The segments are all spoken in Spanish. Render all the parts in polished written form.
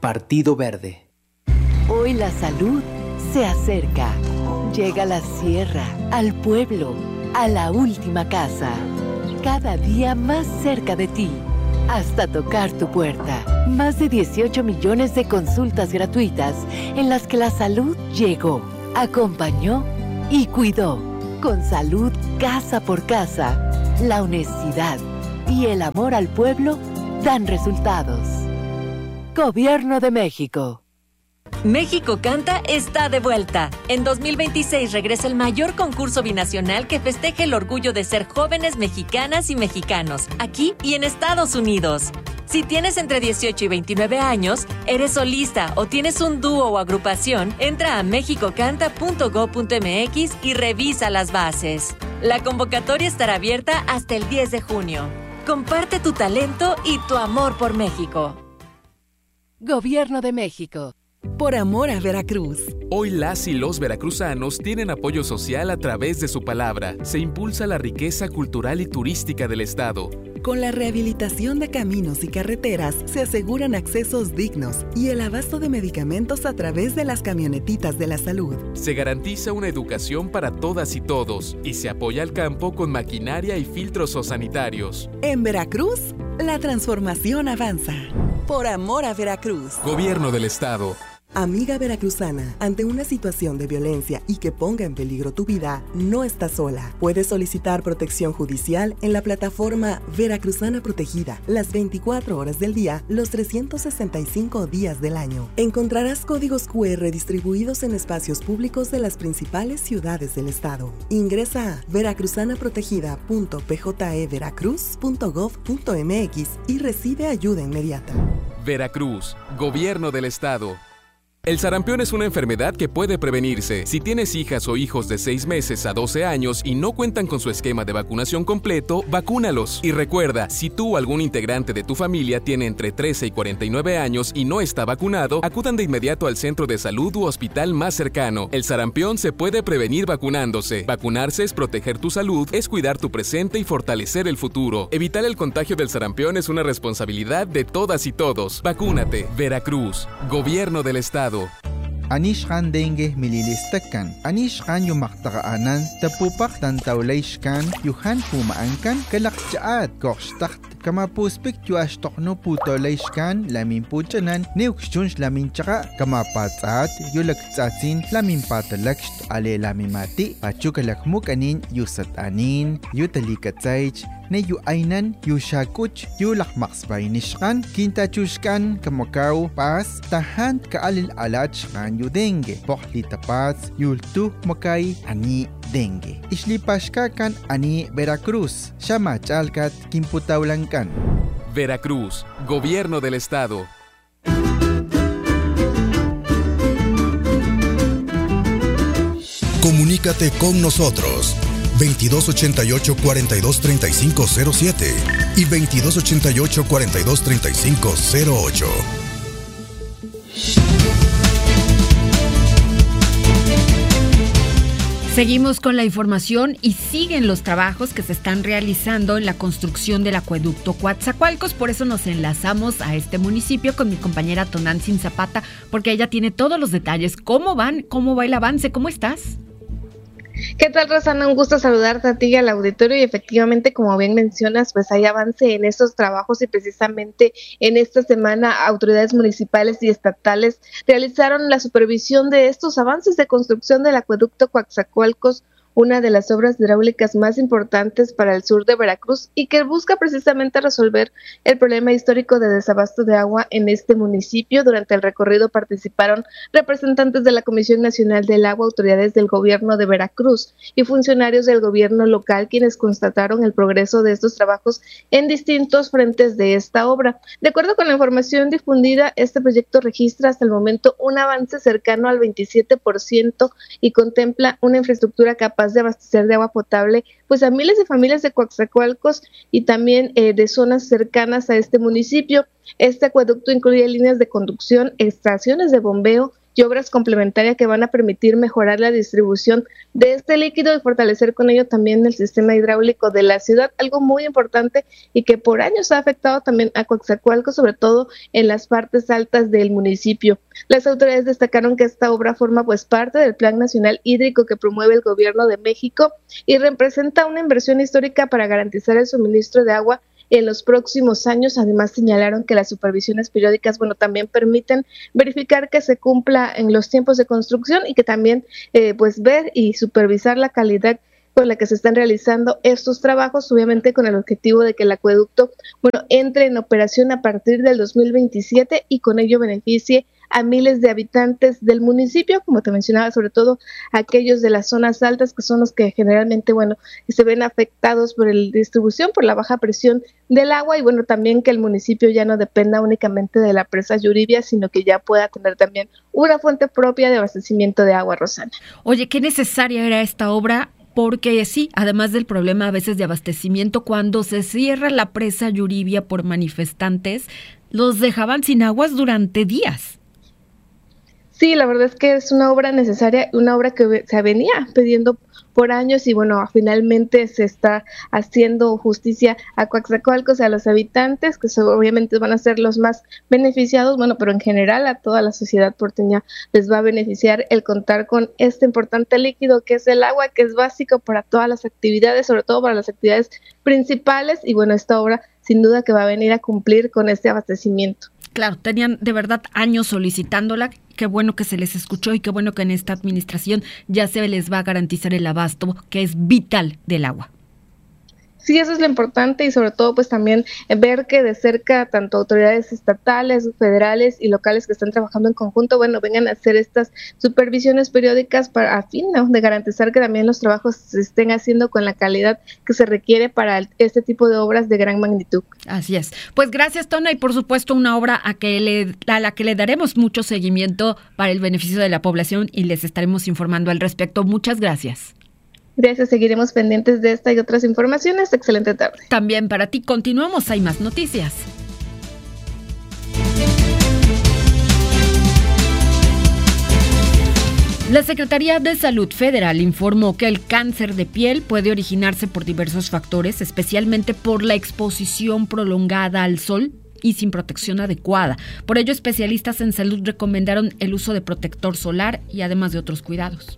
Partido Verde. Hoy la salud se acerca. Llega a la sierra, al pueblo, a la última casa. Cada día más cerca de ti, hasta tocar tu puerta. Más de 18 millones de consultas gratuitas en las que la salud llegó, acompañó y cuidó. Con salud casa por casa, la honestidad y el amor al pueblo dan resultados. Gobierno de México. México Canta está de vuelta. En 2026 regresa el mayor concurso binacional que festeje el orgullo de ser jóvenes mexicanas y mexicanos, aquí y en Estados Unidos. Si tienes entre 18 y 29 años, eres solista o tienes un dúo o agrupación, entra a mexicocanta.go.mx y revisa las bases. La convocatoria estará abierta hasta el 10 de junio. Comparte tu talento y tu amor por México. Gobierno de México. Por amor a Veracruz. Hoy las y los veracruzanos tienen apoyo social a través de su palabra. Se impulsa la riqueza cultural y turística del estado. Con la rehabilitación de caminos y carreteras se aseguran accesos dignos y el abasto de medicamentos a través de las camionetitas de la salud. Se garantiza una educación para todas y todos y se apoya al campo con maquinaria y filtros sanitarios. En Veracruz, la transformación avanza. Por amor a Veracruz. Gobierno del estado. Amiga veracruzana, ante una situación de violencia y que ponga en peligro tu vida, no estás sola. Puedes solicitar protección judicial en la plataforma Veracruzana Protegida, las 24 horas del día, los 365 días del año. Encontrarás códigos QR distribuidos en espacios públicos de las principales ciudades del estado. Ingresa a veracruzanaprotegida.pjeveracruz.gov.mx y recibe ayuda inmediata. Veracruz, Gobierno del estado. El sarampión es una enfermedad que puede prevenirse. Si tienes hijas o hijos de 6 meses a 12 años y no cuentan con su esquema de vacunación completo, vacúnalos. Y recuerda, si tú o algún integrante de tu familia tiene entre 13 y 49 años y no está vacunado, acudan de inmediato al centro de salud u hospital más cercano. El sarampión se puede prevenir vacunándose. Vacunarse es proteger tu salud, es cuidar tu presente y fortalecer el futuro. Evitar el contagio del sarampión es una responsabilidad de todas y todos. Vacúnate. Veracruz, Gobierno del estado. Anishkan dengue mililistakan. Anishkan yumaktaanan tapupak tantawlayshkan yuhan pumaankan kalakchaat kokstakt kamapuspik yuashtokno putolayshkan lamin puchanan neukshunsh lamin chaka kamapatsaat yulaktsatsin lamin patalakst ale lamimati pachukalakmukanin yusatanin yutalikatsaych ne yu ainan yu shakuch yu lakmaksbainishkan kintachushkan kamakaw pas tahan kaalil alachkan yu dengue pohli tapats yultu makay ani dengue islipashkakan ani Veracruz shamachalkat kimputawlankan. Veracruz, Gobierno del estado. Comunícate con nosotros 2288-423507 y 2288-423508. Seguimos con la información y siguen los trabajos que se están realizando en la construcción del acueducto Coatzacoalcos. Por eso nos enlazamos a este municipio con mi compañera Tonantzin Zapata, porque ella tiene todos los detalles. ¿Cómo van? ¿Cómo va el avance? ¿Cómo estás? ¿Qué tal, Rosana? Un gusto saludarte a ti y al auditorio, y efectivamente, como bien mencionas, pues hay avance en estos trabajos, y precisamente en esta semana autoridades municipales y estatales realizaron la supervisión de estos avances de construcción del acueducto Coatzacoalcos, una de las obras hidráulicas más importantes para el sur de Veracruz y que busca precisamente resolver el problema histórico de desabasto de agua en este municipio. Durante el recorrido participaron representantes de la Comisión Nacional del Agua, autoridades del gobierno de Veracruz y funcionarios del gobierno local, quienes constataron el progreso de estos trabajos en distintos frentes de esta obra. De acuerdo con la información difundida, este proyecto registra hasta el momento un avance cercano al 27% y contempla una infraestructura capaz de abastecer de agua potable pues a miles de familias de Coatzacoalcos y también de zonas cercanas a este municipio. Este acueducto incluye líneas de conducción, estaciones de bombeo y obras complementarias que van a permitir mejorar la distribución de este líquido y fortalecer con ello también el sistema hidráulico de la ciudad, algo muy importante y que por años ha afectado también a Coatzacoalcos, sobre todo en las partes altas del municipio. Las autoridades destacaron que esta obra forma pues parte del Plan Nacional Hídrico que promueve el Gobierno de México y representa una inversión histórica para garantizar el suministro de agua en los próximos años. Además señalaron que las supervisiones periódicas, también permiten verificar que se cumpla en los tiempos de construcción y que también pues ver y supervisar la calidad con la que se están realizando estos trabajos, obviamente con el objetivo de que el acueducto, entre en operación a partir del 2027 y con ello beneficie a miles de habitantes del municipio, como te mencionaba, sobre todo aquellos de las zonas altas, que son los que generalmente, se ven afectados por la distribución, por la baja presión del agua, y también que el municipio ya no dependa únicamente de la presa Yuribia, sino que ya pueda tener también una fuente propia de abastecimiento de agua, Rosana. Oye, qué necesaria era esta obra, porque sí, además del problema a veces de abastecimiento, cuando se cierra la presa Yuribia por manifestantes, los dejaban sin aguas durante días. Sí, la verdad es que es una obra necesaria, una obra que se venía pidiendo por años y finalmente se está haciendo justicia a Coatzacoalcos, a los habitantes, que obviamente van a ser los más beneficiados, pero en general a toda la sociedad porteña les va a beneficiar el contar con este importante líquido que es el agua, que es básico para todas las actividades, sobre todo para las actividades principales, y esta obra sin duda que va a venir a cumplir con este abastecimiento. Claro, tenían de verdad años solicitándola. Qué bueno que se les escuchó y qué bueno que en esta administración ya se les va a garantizar el abasto, que es vital del agua. Sí, eso es lo importante y sobre todo también ver que de cerca tanto autoridades estatales, federales y locales que están trabajando en conjunto, vengan a hacer estas supervisiones periódicas para a fin de garantizar que también los trabajos se estén haciendo con la calidad que se requiere para este tipo de obras de gran magnitud. Así es. Pues gracias, Tona, y por supuesto una obra a la que le daremos mucho seguimiento para el beneficio de la población y les estaremos informando al respecto. Muchas gracias. Gracias, seguiremos pendientes de esta y otras informaciones. Excelente tarde. También para ti, continuamos, hay más noticias. La Secretaría de Salud Federal informó que el cáncer de piel puede originarse por diversos factores, especialmente por la exposición prolongada al sol y sin protección adecuada. Por ello, especialistas en salud recomendaron el uso de protector solar y además de otros cuidados.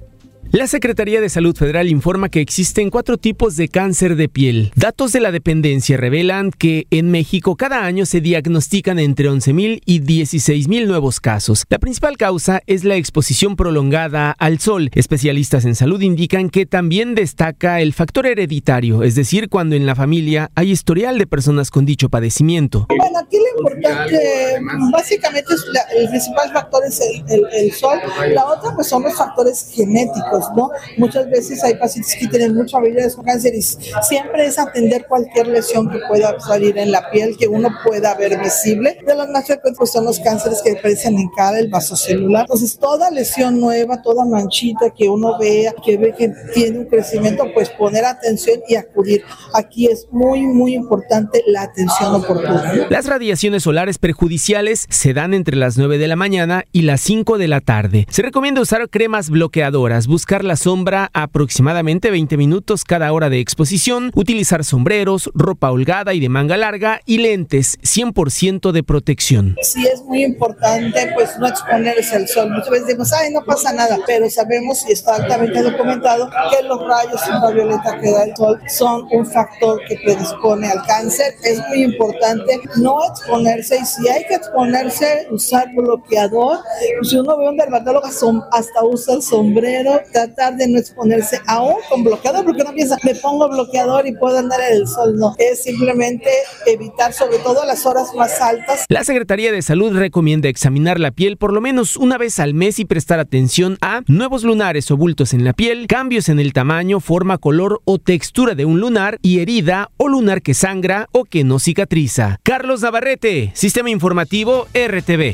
La Secretaría de Salud Federal informa que existen 4 tipos de cáncer de piel. Datos de la dependencia revelan que en México cada año se diagnostican entre 11,000 y 16,000 nuevos casos. La principal causa es la exposición prolongada al sol. Especialistas en salud indican que también destaca el factor hereditario, es decir, cuando en la familia hay historial de personas con dicho padecimiento. Bueno, aquí lo importante, básicamente el principal factor es el sol. La otra pues son los factores genéticos, ¿no? Muchas veces hay pacientes que tienen mucha habilidad con cáncer y siempre es atender cualquier lesión que pueda salir en la piel, que uno pueda ver visible. De los más frecuentes pues, son los cánceres que aparecen en cara, el vasocelular. Entonces, toda lesión nueva, toda manchita que uno vea, que ve que tiene un crecimiento, pues poner atención y acudir. Aquí es muy, muy importante la atención oportuna, ¿no? Las radiaciones solares perjudiciales se dan entre las 9 de la mañana y las 5 de la tarde. Se recomienda usar cremas bloqueadoras, buscar la sombra aproximadamente 20 minutos cada hora de exposición, utilizar sombreros, ropa holgada y de manga larga y lentes 100% de protección. Sí es muy importante pues no exponerse al sol. Muchas veces decimos, no pasa nada, pero sabemos y está altamente documentado que los rayos ultravioleta que da el sol son un factor que predispone al cáncer. Es muy importante no exponerse y si hay que exponerse, usar bloqueador. Si uno ve a un dermatólogo hasta usa el sombrero, tratar de no exponerse aún con bloqueador, porque no piensa, me pongo bloqueador y puedo andar en el sol. No, es simplemente evitar sobre todo las horas más altas. La Secretaría de Salud recomienda examinar la piel por lo menos una vez al mes y prestar atención a nuevos lunares o bultos en la piel, cambios en el tamaño, forma, color o textura de un lunar y herida o lunar que sangra o que no cicatriza. Carlos Navarrete, Sistema Informativo RTV.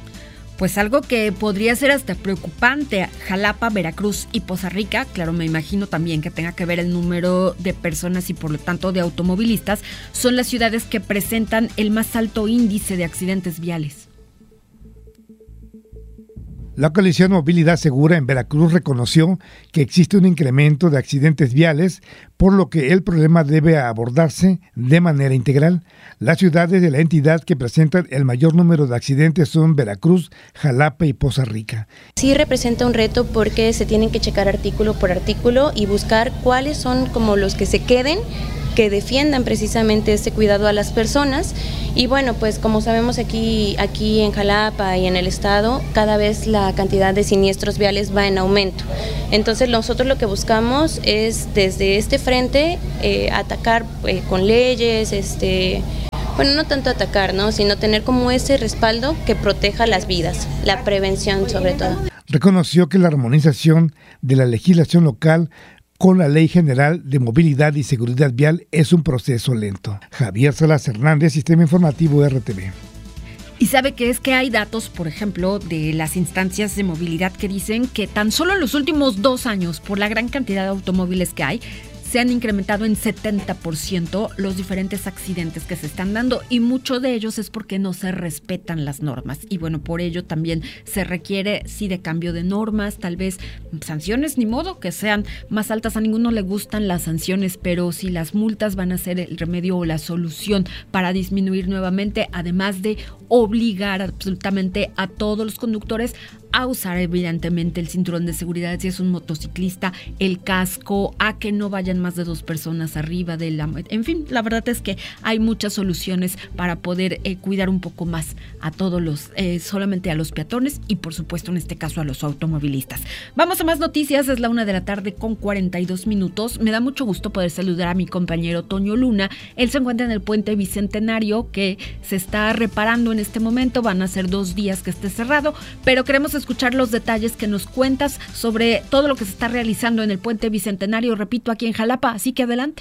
Pues algo que podría ser hasta preocupante, Jalapa, Veracruz y Poza Rica, claro, me imagino también que tenga que ver el número de personas y por lo tanto de automovilistas, son las ciudades que presentan el más alto índice de accidentes viales. La coalición Movilidad Segura en Veracruz reconoció que existe un incremento de accidentes viales, por lo que el problema debe abordarse de manera integral. Las ciudades de la entidad que presentan el mayor número de accidentes son Veracruz, Jalapa y Poza Rica. Sí representa un reto porque se tienen que checar artículo por artículo y buscar cuáles son como los que se queden, que defiendan precisamente este cuidado a las personas. Y bueno, pues como sabemos aquí en Jalapa y en el estado, cada vez la cantidad de siniestros viales va en aumento. Entonces nosotros lo que buscamos es desde este frente atacar con leyes, bueno, no tanto atacar, ¿no?, sino tener como ese respaldo que proteja las vidas, la prevención sobre todo. Reconoció que la armonización de la legislación local con la Ley General de Movilidad y Seguridad Vial es un proceso lento. Javier Salas Hernández, Sistema Informativo RTV. Y sabe que es que hay datos, por ejemplo, de las instancias de movilidad que dicen que tan solo en los últimos 2 años, por la gran cantidad de automóviles que hay, se han incrementado en 70% los diferentes accidentes que se están dando, y mucho de ellos es porque no se respetan las normas. Y bueno, por ello también se requiere, sí, de cambio de normas, tal vez sanciones, ni modo que sean más altas. A ninguno le gustan las sanciones, pero si las multas van a ser el remedio o la solución para disminuir nuevamente, además de obligar absolutamente a todos los conductores a usar evidentemente el cinturón de seguridad, si es un motociclista, el casco, a que no vayan más de 2 personas arriba de la... En fin, la verdad es que hay muchas soluciones para poder cuidar un poco más a todos los, solamente a los peatones y por supuesto en este caso a los automovilistas. Vamos a más noticias, es la 1:42 p.m. Me da mucho gusto poder saludar a mi compañero Toño Luna. Él se encuentra en el puente Bicentenario que se está reparando en este momento, van a ser 2 días que esté cerrado, pero queremos escuchar los detalles que nos cuentas sobre todo lo que se está realizando en el puente Bicentenario, repito, aquí en Jalapa, así que adelante.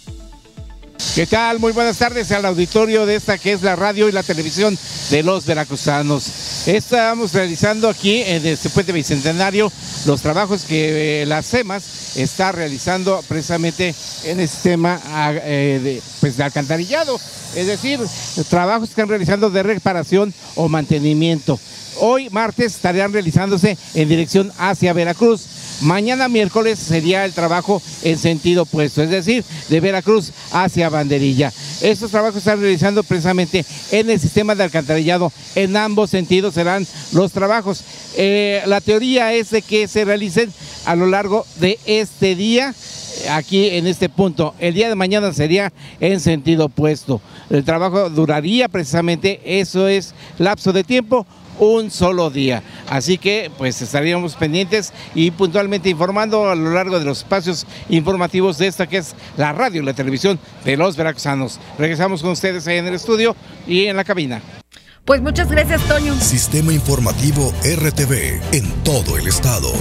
¿Qué tal? Muy buenas tardes al auditorio de esta que es la radio y la televisión de los veracruzanos. Estamos realizando aquí en este puente Bicentenario los trabajos que la CEMAS está realizando precisamente en este tema de alcantarillado, es decir, trabajos que están realizando de reparación o mantenimiento. Hoy martes estarían realizándose en dirección hacia Veracruz. Mañana miércoles sería el trabajo en sentido opuesto, es decir, de Veracruz hacia Banderilla. Estos trabajos se están realizando precisamente en el sistema de alcantarillado. En ambos sentidos serán los trabajos. La teoría es de que se realicen a lo largo de este día, aquí en este punto. El día de mañana sería en sentido opuesto. El trabajo duraría precisamente, eso es lapso de tiempo, un solo día. Así que pues estaríamos pendientes y puntualmente informando a lo largo de los espacios informativos de esta que es la radio y la televisión de los veracruzanos. Regresamos con ustedes ahí en el estudio y en la cabina. Pues muchas gracias, Toño. Sistema Informativo RTV en todo el estado.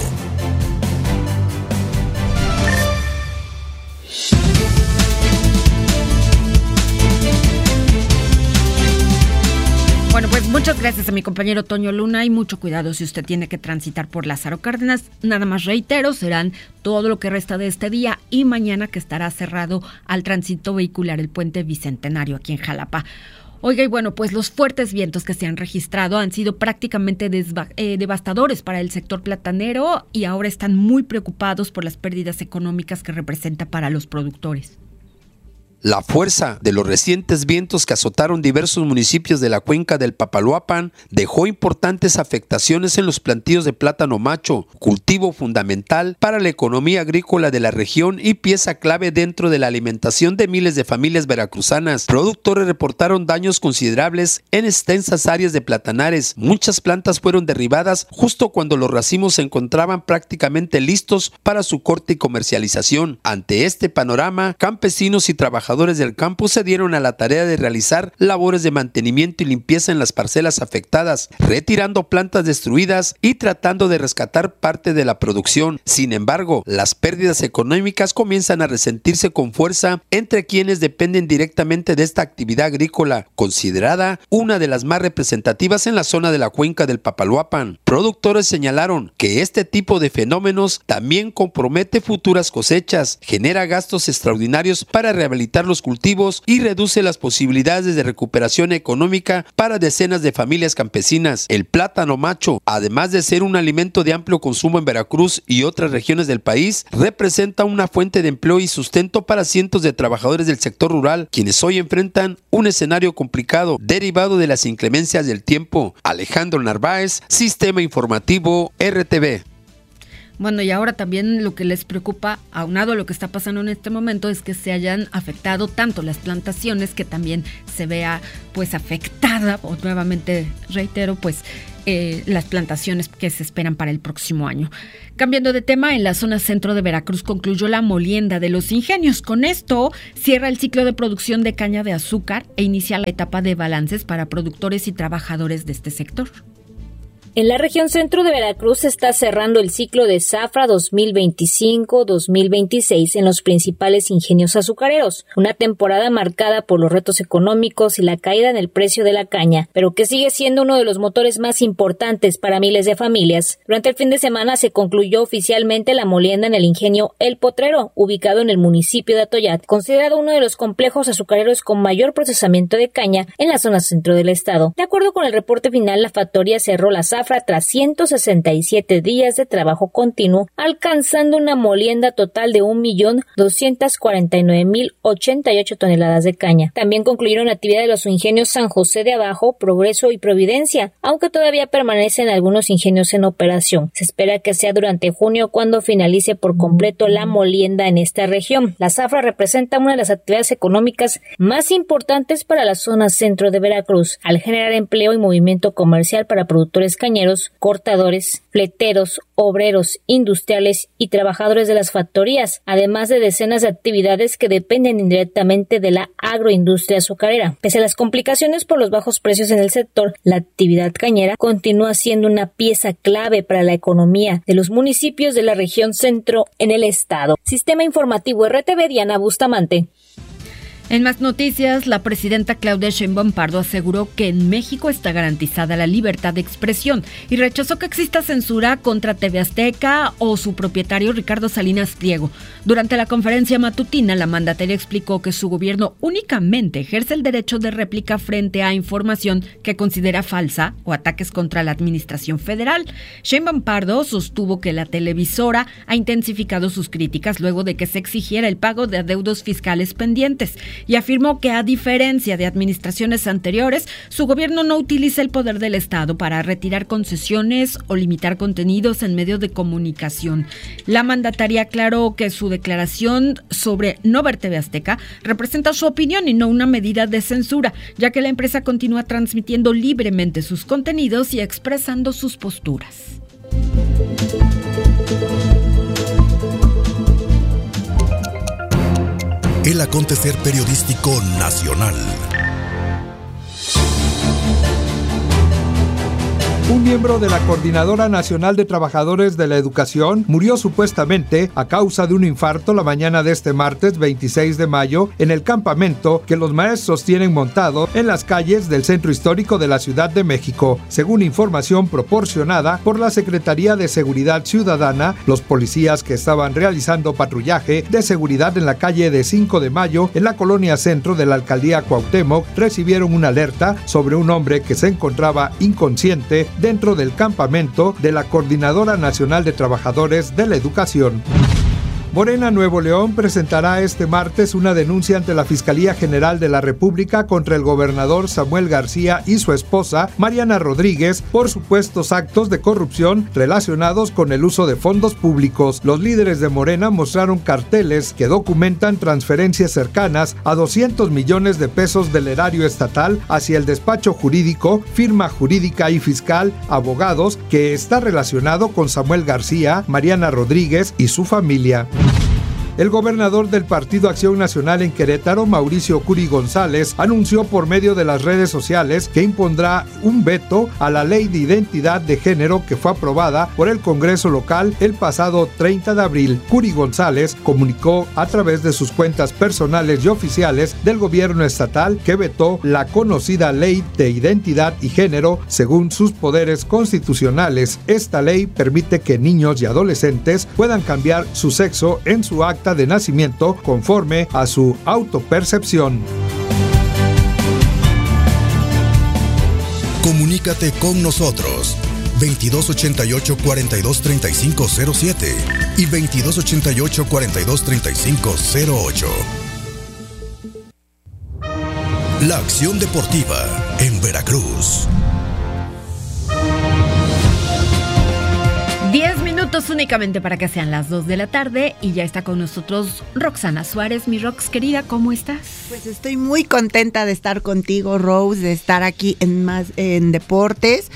Bueno, pues muchas gracias a mi compañero Toño Luna y mucho cuidado si usted tiene que transitar por Lázaro Cárdenas. Nada más reitero, serán todo lo que resta de este día y mañana que estará cerrado al tránsito vehicular el puente Bicentenario aquí en Jalapa. Oiga, y bueno, pues los fuertes vientos que se han registrado han sido prácticamente devastadores para el sector platanero y ahora están muy preocupados por las pérdidas económicas que representa para los productores. La fuerza de los recientes vientos que azotaron diversos municipios de la cuenca del Papaloapan dejó importantes afectaciones en los plantíos de plátano macho, cultivo fundamental para la economía agrícola de la región y pieza clave dentro de la alimentación de miles de familias veracruzanas. Productores reportaron daños considerables en extensas áreas de platanares. Muchas plantas fueron derribadas justo cuando los racimos se encontraban prácticamente listos para su corte y comercialización. Ante este panorama, campesinos y trabajadores del campo se dieron a la tarea de realizar labores de mantenimiento y limpieza en las parcelas afectadas, retirando plantas destruidas y tratando de rescatar parte de la producción. Sin embargo, las pérdidas económicas comienzan a resentirse con fuerza entre quienes dependen directamente de esta actividad agrícola, considerada una de las más representativas en la zona de la cuenca del Papaloapan. Productores señalaron que este tipo de fenómenos también compromete futuras cosechas, genera gastos extraordinarios para rehabilitar afectar los cultivos y reduce las posibilidades de recuperación económica para decenas de familias campesinas. El plátano macho, además de ser un alimento de amplio consumo en Veracruz y otras regiones del país, representa una fuente de empleo y sustento para cientos de trabajadores del sector rural, quienes hoy enfrentan un escenario complicado derivado de las inclemencias del tiempo. Alejandro Narváez, Sistema Informativo RTV. Bueno, y ahora también lo que les preocupa, aunado a lo que está pasando en este momento, es que se hayan afectado tanto las plantaciones, que también se vea pues afectada, o nuevamente reitero, pues las plantaciones que se esperan para el próximo año. Cambiando de tema, en la zona centro de Veracruz concluyó la molienda de Los Ingenios. Con esto cierra el ciclo de producción de caña de azúcar e inicia la etapa de balances para productores y trabajadores de este sector. En la región centro de Veracruz se está cerrando el ciclo de zafra 2025-2026 en los principales ingenios azucareros, una temporada marcada por los retos económicos y la caída en el precio de la caña, pero que sigue siendo uno de los motores más importantes para miles de familias. Durante el fin de semana se concluyó oficialmente la molienda en el ingenio El Potrero, ubicado en el municipio de Atoyac, considerado uno de los complejos azucareros con mayor procesamiento de caña en la zona centro del estado. De acuerdo con el reporte final, la factoría cerró la zafra tras 167 días de trabajo continuo, alcanzando una molienda total de 1.249.088 toneladas de caña. También concluyeron la actividad de los ingenios San José de Abajo, Progreso y Providencia, aunque todavía permanecen algunos ingenios en operación. Se espera que sea durante junio cuando finalice por completo la molienda en esta región. La zafra representa una de las actividades económicas más importantes para la zona centro de Veracruz, al generar empleo y movimiento comercial para productores cañeros, cortadores, fleteros, obreros, industriales y trabajadores de las factorías, además de decenas de actividades que dependen indirectamente de la agroindustria azucarera. Pese a las complicaciones por los bajos precios en el sector, la actividad cañera continúa siendo una pieza clave para la economía de los municipios de la región centro en el estado. Sistema Informativo RTV, Diana Bustamante. En más noticias, la presidenta Claudia Sheinbaum Pardo aseguró que en México está garantizada la libertad de expresión y rechazó que exista censura contra TV Azteca o su propietario Ricardo Salinas Pliego. Durante la conferencia matutina, la mandataria explicó que su gobierno únicamente ejerce el derecho de réplica frente a información que considera falsa o ataques contra la administración federal. Sheinbaum Pardo sostuvo que la televisora ha intensificado sus críticas luego de que se exigiera el pago de adeudos fiscales pendientes, y afirmó que, a diferencia de administraciones anteriores, su gobierno no utiliza el poder del Estado para retirar concesiones o limitar contenidos en medios de comunicación. La mandataria aclaró que su declaración sobre no ver TV Azteca representa su opinión y no una medida de censura, ya que la empresa continúa transmitiendo libremente sus contenidos y expresando sus posturas. El acontecer periodístico nacional. Un miembro de la Coordinadora Nacional de Trabajadores de la Educación murió supuestamente a causa de un infarto la mañana de este martes 26 de mayo en el campamento que los maestros tienen montado en las calles del centro histórico de la Ciudad de México. Según información proporcionada por la Secretaría de Seguridad Ciudadana, los policías que estaban realizando patrullaje de seguridad en la calle de 5 de mayo en la colonia centro de la alcaldía Cuauhtémoc recibieron una alerta sobre un hombre que se encontraba inconsciente dentro del campamento de la Coordinadora Nacional de Trabajadores de la Educación. Morena Nuevo León presentará este martes una denuncia ante la Fiscalía General de la República contra el gobernador Samuel García y su esposa Mariana Rodríguez por supuestos actos de corrupción relacionados con el uso de fondos públicos. Los líderes de Morena mostraron carteles que documentan transferencias cercanas a 200 millones de pesos del erario estatal hacia el despacho jurídico, firma jurídica y fiscal, abogados, que está relacionado con Samuel García, Mariana Rodríguez y su familia. El gobernador del Partido Acción Nacional en Querétaro, Mauricio Curi González, anunció por medio de las redes sociales que impondrá un veto a la Ley de Identidad de Género que fue aprobada por el Congreso local el pasado 30 de abril. Curi González comunicó a través de sus cuentas personales y oficiales del gobierno estatal que vetó la conocida Ley de Identidad y Género según sus poderes constitucionales. Esta ley permite que niños y adolescentes puedan cambiar su sexo en su acta acta de nacimiento conforme a su autopercepción. Comunícate con nosotros 2288-423507 y 2288-423508. La acción deportiva en Veracruz. 10 minutos únicamente para que sean las 2 de la tarde y ya está con nosotros Roxana Suárez. Mi Rox querida, ¿cómo estás? Pues estoy muy contenta de estar contigo, Rose, de estar aquí en Deportes,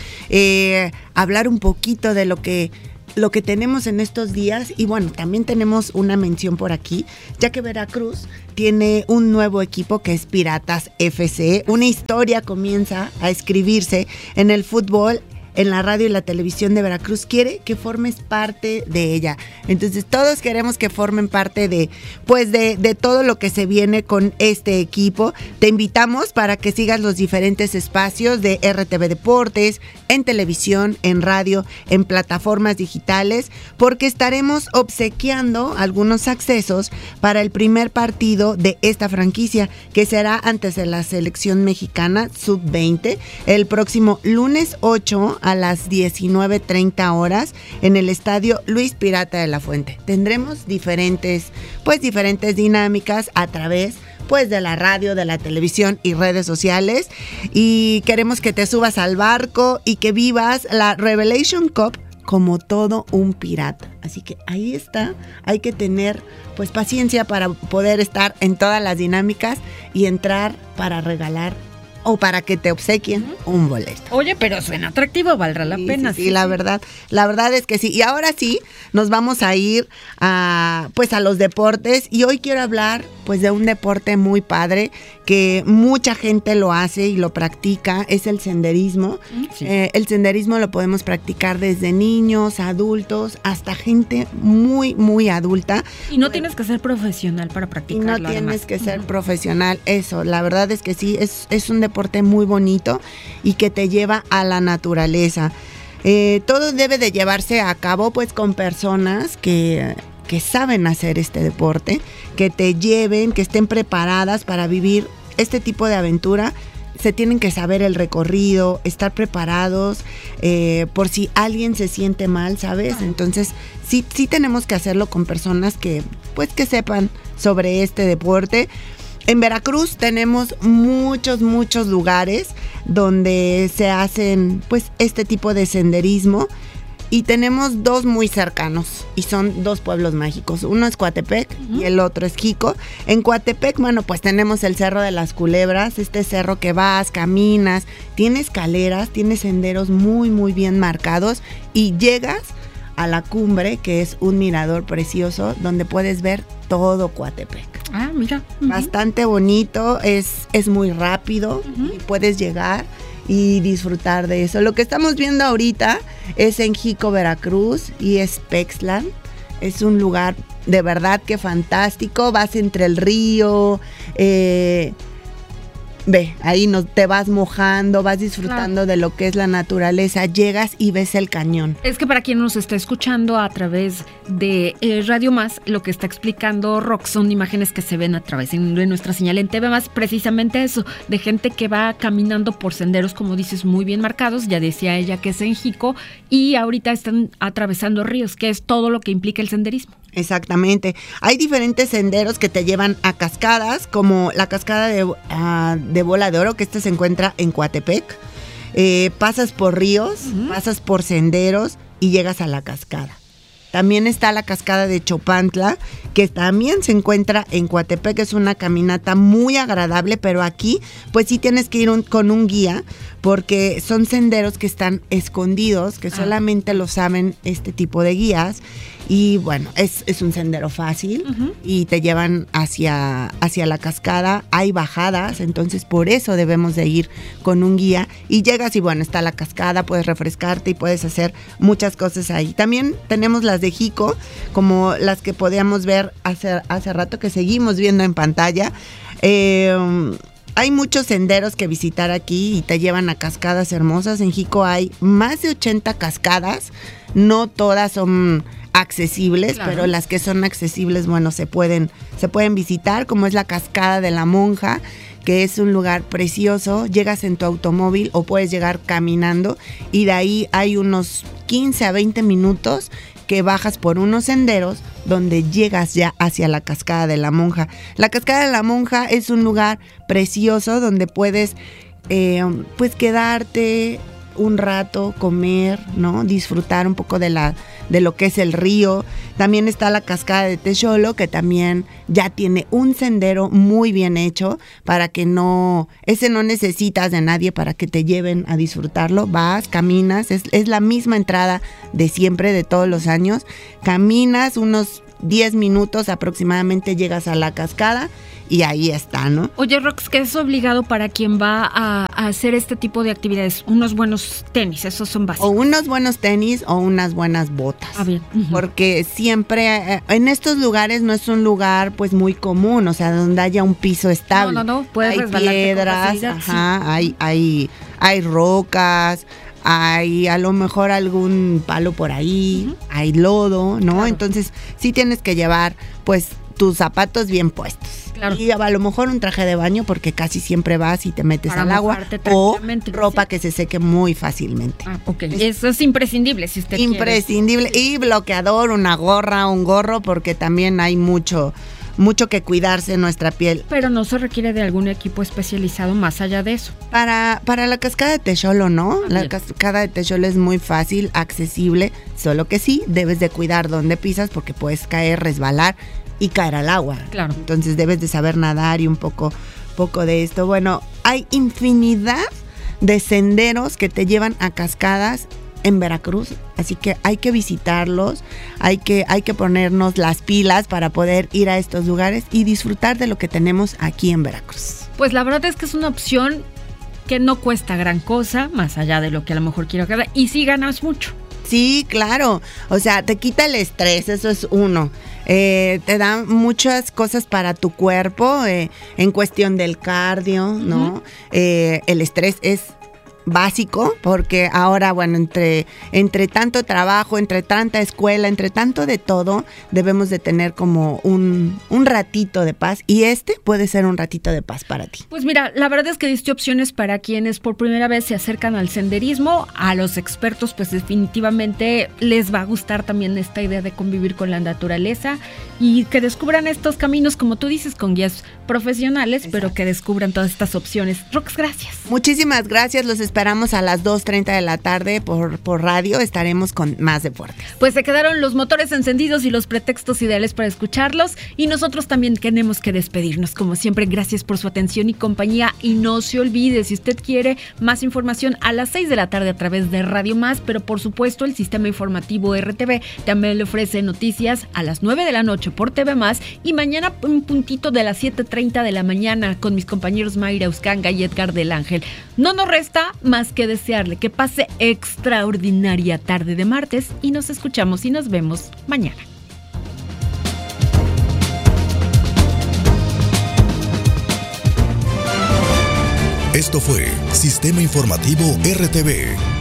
hablar un poquito de lo que tenemos en estos días. Y bueno, también tenemos una mención por aquí, ya que Veracruz tiene un nuevo equipo que es Piratas FC. Una historia comienza a escribirse en el fútbol, en la radio y la televisión de Veracruz. Quiere que formes parte de ella. Entonces todos queremos que formen parte de todo lo que se viene con este equipo. Te invitamos para que sigas los diferentes espacios de RTV Deportes, en televisión, en radio, en plataformas digitales, porque estaremos obsequiando algunos accesos para el primer partido de esta franquicia, que será antes de la selección mexicana sub-20, el próximo lunes 8 a las 19:30 horas en el estadio Luis Pirata de la Fuente. Tendremos diferentes dinámicas a través de la radio, de la televisión y redes sociales, y queremos que te subas al barco y que vivas la Revelation Cup como todo un pirata. Así que ahí está, hay que tener paciencia para poder estar en todas las dinámicas y entrar para regalar o para que te obsequien un boleto. Oye, pero suena atractivo, valdrá la pena. Sí, la verdad es que sí. Y ahora sí, nos vamos a ir a los deportes, y hoy quiero hablar de un deporte muy padre que mucha gente lo hace y lo practica, es el senderismo. Sí. El senderismo lo podemos practicar desde niños, adultos, hasta gente muy, muy adulta. Y no tienes que ser profesional para practicarlo. Y no tienes que ser profesional, eso, la verdad es que sí, es un deporte muy bonito y que te lleva a la naturaleza. Todo debe de llevarse a cabo con personas que saben hacer este deporte, que te lleven, que estén preparadas para vivir este tipo de aventura. Se tienen que saber el recorrido, estar preparados por si alguien se siente mal, ¿sabes? Entonces sí tenemos que hacerlo con personas que sepan sobre este deporte. En Veracruz tenemos muchos lugares donde se hacen este tipo de senderismo, y tenemos dos muy cercanos, y son dos pueblos mágicos. Uno es Coatepec y el otro es Jico. En Coatepec, tenemos el Cerro de las Culebras, este cerro que vas, caminas, tiene escaleras, tiene senderos muy, muy bien marcados, y llegas a la cumbre, que es un mirador precioso donde puedes ver todo Coatepec. Ah, mira. Bastante bonito, es muy rápido, y puedes llegar y disfrutar de eso. Lo que estamos viendo ahorita es en Jico, Veracruz, y es Pexlan. Es un lugar de verdad que fantástico. Vas entre el río, ahí te vas mojando, vas disfrutando de lo que es la naturaleza, llegas y ves el cañón. Es que para quien nos está escuchando a través de Radio Más, lo que está explicando Rox son imágenes que se ven a través de nuestra señal en TV Más, precisamente eso, de gente que va caminando por senderos, como dices, muy bien marcados. Ya decía ella que es en Jico, y ahorita están atravesando ríos, que es todo lo que implica el senderismo. Exactamente. Hay diferentes senderos que te llevan a cascadas, como la cascada de Bola de Oro, que se encuentra en Coatepec. Pasas por ríos, pasas por senderos y llegas a la cascada. También está la cascada de Chopantla, que también se encuentra en Coatepec. Es una caminata muy agradable, pero aquí sí tienes que ir con un guía, porque son senderos que están escondidos, que solamente lo saben este tipo de guías. Y bueno, es un sendero fácil, y te llevan hacia la cascada. Hay bajadas, entonces por eso debemos de ir con un guía, y llegas y está la cascada, puedes refrescarte y puedes hacer muchas cosas ahí. También tenemos las de Jico, como las que podíamos ver hace rato, que seguimos viendo en pantalla. Hay muchos senderos que visitar aquí y te llevan a cascadas hermosas. En Jico hay más de 80 cascadas, no todas son accesibles, pero las que son accesibles, bueno, se pueden visitar, como es la Cascada de la Monja, que es un lugar precioso. Llegas en tu automóvil o puedes llegar caminando y de ahí hay unos 15 a 20 minutos que bajas por unos senderos donde llegas ya hacia la Cascada de la Monja. La Cascada de la Monja es un lugar precioso donde puedes pues quedarte un rato, comer, ¿no? Disfrutar un poco de lo que es el río. También está la Cascada de Texolo, que también ya tiene un sendero muy bien hecho para que no necesitas de nadie para que te lleven a disfrutarlo. Vas, caminas, es la misma entrada de siempre, de todos los años. Caminas unos 10 minutos aproximadamente, llegas a la cascada y ahí está, ¿no? Oye, Rox, que es obligado para quien va a hacer este tipo de actividades, unos buenos tenis, esos son básicos. O unos buenos tenis o unas buenas botas. Ah, bien. Uh-huh. Porque siempre en estos lugares no es un lugar pues muy común, o sea, donde haya un piso estable. No, puedes hay piedras, hay rocas, hay a lo mejor algún palo por ahí, hay lodo, ¿no? Claro. Entonces sí tienes que llevar pues tus zapatos bien puestos. Claro. Y a lo mejor un traje de baño porque casi siempre vas y te metes al agua, o ropa que se seque muy fácilmente. Ah, ok. Eso es imprescindible si usted imprescindible. quiere. Y bloqueador, una gorra, un gorro, porque también hay mucho que cuidarse nuestra piel. Pero no se requiere de algún equipo especializado más allá de eso. Para la Cascada de Texolo, ¿no? La Cascada de Texolo es muy fácil, accesible, solo que sí, debes de cuidar dónde pisas porque puedes caer, resbalar y caer al agua. Claro. Entonces debes de saber nadar y un poco de esto. Bueno, hay infinidad de senderos que te llevan a cascadas en Veracruz, así que hay que visitarlos, hay que ponernos las pilas para poder ir a estos lugares y disfrutar de lo que tenemos aquí en Veracruz. Pues la verdad es que es una opción que no cuesta gran cosa, más allá de lo que a lo mejor quiero quedar, y sí ganas mucho. Sí, claro, o sea, te quita el estrés, eso es uno. Te da muchas cosas para tu cuerpo, en cuestión del cardio, ¿no? El estrés es básico, porque ahora, bueno, entre tanto trabajo, entre tanta escuela, entre tanto de todo, debemos de tener como un ratito de paz, y puede ser un ratito de paz para ti. Pues mira, la verdad es que diste opciones para quienes por primera vez se acercan al senderismo. A los expertos pues definitivamente les va a gustar también esta idea de convivir con la naturaleza y que descubran estos caminos, como tú dices, con guías profesionales. Exacto. Pero que descubran todas estas opciones. Rox, gracias. Muchísimas gracias, los esperamos a las 2:30 de la tarde por radio, estaremos con más deportes. Pues se quedaron los motores encendidos y los pretextos ideales para escucharlos, y nosotros también tenemos que despedirnos. Como siempre, gracias por su atención y compañía, y no se olvide, si usted quiere más información, a las 6 de la tarde a través de Radio Más, pero por supuesto el sistema informativo RTV también le ofrece noticias a las 9 de la noche por TV Más, y mañana un puntito de las 7:30 de la mañana con mis compañeros Mayra Uscanga y Edgar del Ángel. No nos resta más que desearle que pase extraordinaria tarde de martes, y nos escuchamos y nos vemos mañana. Esto fue Sistema Informativo RTV.